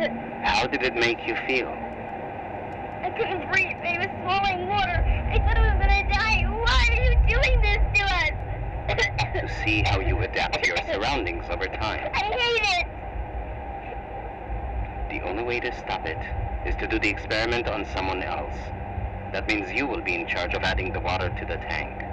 How did it make you feel? I couldn't breathe. I was swallowing water. I thought I was gonna die. Why are you doing this to us? To see how you adapt to your surroundings over time. I hate it. The only way to stop it is to do the experiment on someone else. That means you will be in charge of adding the water to the tank.